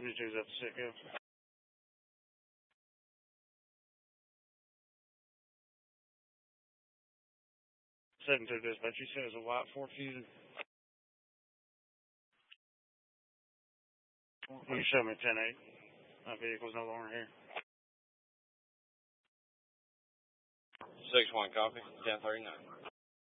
72's at the sit-go. 72 dispatch, you said it was a white Ford Fusion. You show me 10-8. My vehicle's no longer here. 6-1 copy, 1039.